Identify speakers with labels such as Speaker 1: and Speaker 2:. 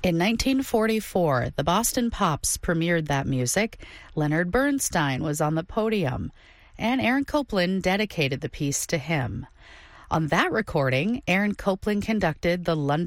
Speaker 1: In 1944, the Boston Pops premiered that music. Leonard Bernstein was on the podium, and Aaron Copland dedicated the piece to him. On that recording, Aaron Copland conducted the London